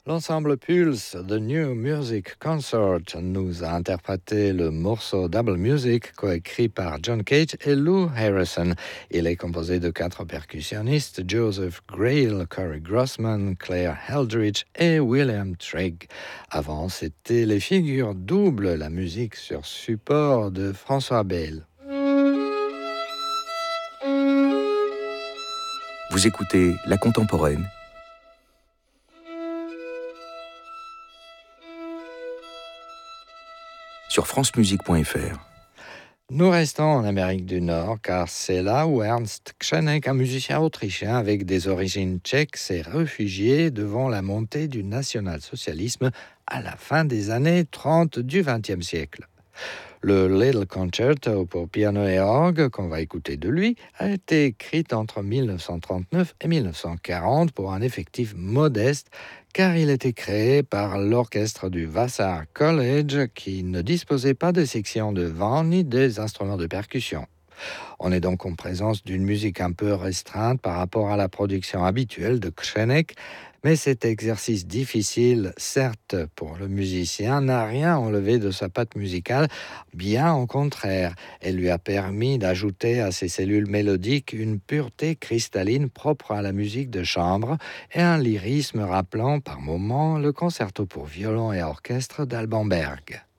L'ensemble Pulse, The New Music Consort, nous a interprété le morceau Double Music coécrit par John Cage et Lou Harrison. Il est composé de 4 percussionnistes, Joseph Grail, Corey Grossman, Claire Heldridge et William Trigg. Avant, c'était les figures doubles, la musique sur support de François Bell. Vous écoutez La Contemporaine sur francemusique.fr. Nous restons en Amérique du Nord car c'est là où Ernst Křenek, un musicien autrichien avec des origines tchèques, s'est réfugié devant la montée du national-socialisme à la fin des années 30 du XXe siècle. Le Little Concerto pour piano et orgue, qu'on va écouter de lui, a été écrit entre 1939 et 1940 pour un effectif modeste, car il était créé par l'orchestre du Vassar College qui ne disposait pas de section de vent ni des instruments de percussion. On est donc en présence d'une musique un peu restreinte par rapport à la production habituelle de Křenek, mais cet exercice difficile, certes pour le musicien, n'a rien enlevé de sa patte musicale, bien au contraire. Elle lui a permis d'ajouter à ses cellules mélodiques une pureté cristalline propre à la musique de chambre et un lyrisme rappelant par moments le concerto pour violon et orchestre d'Alban Berg.